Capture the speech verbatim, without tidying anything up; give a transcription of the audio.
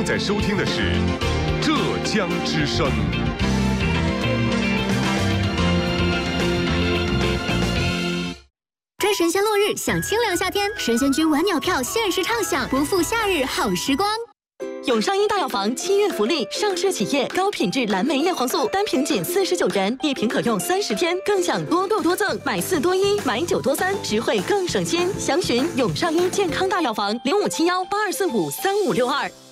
在收听的是浙江之声。 追神仙落日，享清凉夏天，神仙居晚鸟票限时畅享，不负夏日好时光。 永上医大药房七月福利，上市企业高品质蓝莓叶黄素单瓶仅四十九元，一瓶可用三十天，更享多购多赠，买四多一，买九多三，实惠更省心。详询永上医健康大药房零五七幺八二四五三五六二。